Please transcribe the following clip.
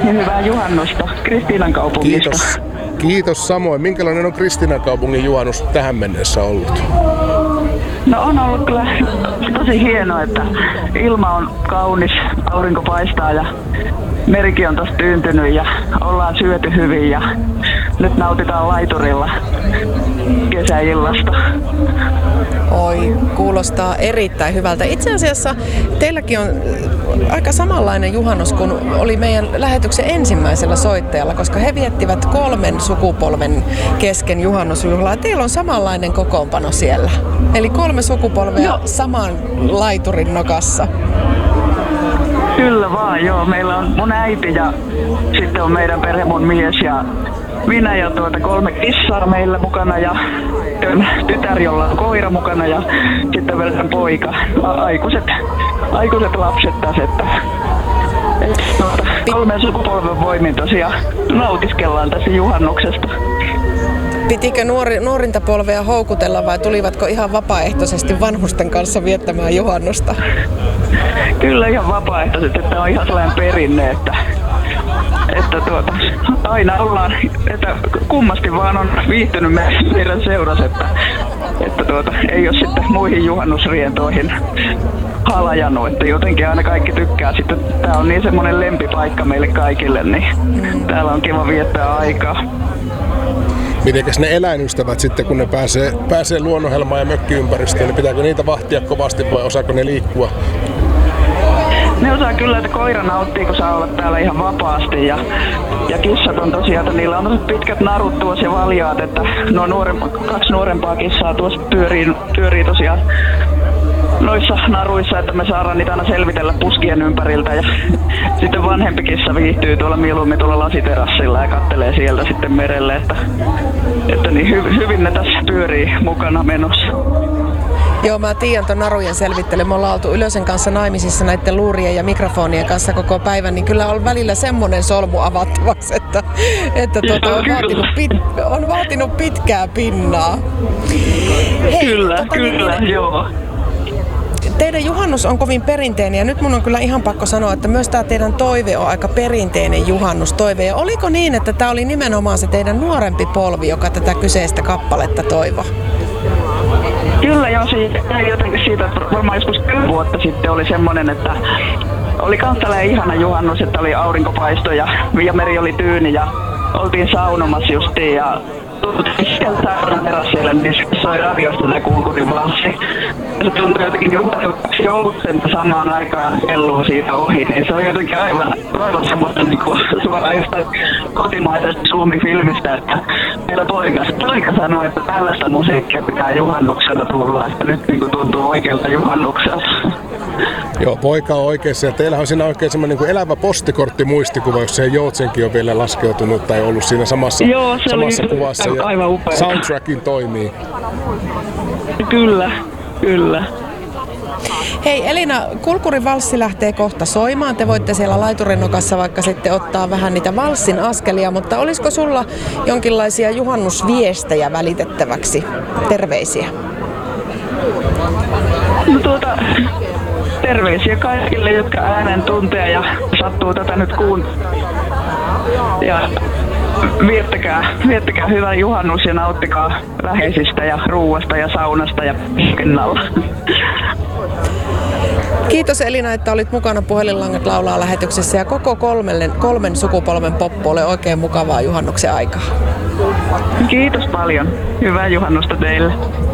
ja hyvää juhannusta Kristiinankaupungista. Kiitos samoin. Minkälainen on Kristiinankaupungin juhannus tähän mennessä ollut? No on ollut kyllä tosi hienoa, että ilma on kaunis, aurinko paistaa ja merikin on tossa tyyntynyt ja ollaan syöty hyvin ja nyt nautitaan laiturilla kesäillasta. Oi, kuulostaa erittäin hyvältä. Itse asiassa teilläkin on aika samanlainen juhannus kuin oli meidän lähetyksen ensimmäisellä soittajalla, koska he viettivät 3 sukupolven kesken juhannusjuhlaa. Teillä on samanlainen kokoonpano siellä. Eli 3 sukupolvea saman laiturin nokassa. Kyllä vaan, joo. Meillä on mun äiti ja sitten on meidän perhe, mun mies ja minä ja 3 kissaa meillä mukana ja tytär, jolla on koira mukana ja sitten vielä poika. Aikuiset lapset tässä, että 3 sukupolven voimin tosiaan nautiskellaan tässä juhannuksesta. Pitikö nuorinta polvea houkutella vai tulivatko ihan vapaaehtoisesti vanhusten kanssa viettämään juhannusta? Kyllä ihan vapaaehtoisesti, että on ihan sellainen perinne, että aina ollaan, että kummasti vaan on viihtynyt meidän seurassa, että ei ole sitten muihin juhannusrientoihin halajannut, että jotenkin aina kaikki tykkää sitten. Tää on niin semmoinen lempipaikka meille kaikille, niin täällä on kiva viettää aikaa. Mitenkäs ne eläinystävät sitten, kun ne pääsee luonnonhelmaan ja mökkiympäristöön, niin pitääkö niitä vahtia kovasti vai osaako ne liikkua? Ne osaa kyllä, että koira nauttii, kun saa olla täällä ihan vapaasti ja kissat on tosiaan, että niillä on pitkät narut tuossa ja valjaat, että nuo 2 nuorempaa kissaa tuossa pyörii tosiaan noissa naruissa, että me saadaan niitä aina selvitellä puskien ympäriltä ja sitten vanhempi kissa viihtyy tuolla mieluummin tuolla lasiterassilla ja kattelee sieltä sitten merelle, että niin hyvin ne tässä pyörii mukana menossa. Joo, mä tiedän ton narujen selvittely. Me ollaan oltu Ylösen kanssa naimisissa näiden luurien ja mikrofonien kanssa koko päivän, niin kyllä on välillä semmonen solmu avattavaksi, että on vaatinut pitkää pinnaa. Hei, Kyllä, joo. Teidän juhannus on kovin perinteinen ja nyt mun on kyllä ihan pakko sanoa, että myös tämä teidän toive on aika perinteinen juhannustoive. Ja oliko niin, että tämä oli nimenomaan se teidän nuorempi polvi, joka tätä kyseistä kappaletta toivoi? Kyllä joo, jotenkin siitä varmaan joskus 10 vuotta sitten oli semmoinen, että oli kans tällainen ihana juhannus, että oli aurinkopaisto ja meri oli tyyni ja oltiin saunomassa justiin ja tultiin sieltä saunan terassille, niin soi radiosta tämä Kulkurin valssi. Se tuntui jotenkin juhlaksi joulusentä samaan aikaan kelluu siitä ohi, niin se on jotenkin aivan semmoista niinku suoraan jostain kotimaisesta Suomi-filmistä, että meillä poika sanoi, että tällaista musiikkia pitää juhannuksella tulla, että nyt niinku tuntuu oikealta juhannukselta. Joo, poika on oikeassa ja teillähän on siinä oikein semmoinen niin elävä postikorttimuistikuva, jos se Joutsenkin on vielä laskeutunut tai ollut siinä samassa kuvassa ja aivan upea. Soundtrackin toimii. Kyllä. Hei Elina, Kulkurin valssi lähtee kohta soimaan. Te voitte siellä laiturinokassa vaikka sitten ottaa vähän niitä valssin askelia, mutta olisiko sulla jonkinlaisia juhannusviestejä välitettäväksi? Terveisiä. No terveisiä kaikille, jotka äänen tuntee ja sattuu tätä nyt ja viettäkää hyvä juhannus ja nauttikaa läheisistä ja ruuasta ja saunasta ja pinnalla. Kiitos Elina, että olit mukana Puhelinlangat laulaa -lähetyksessä ja koko 3 sukupolven poppolle oikein mukavaa juhannuksen aikaa. Kiitos paljon. Hyvää juhannusta teille.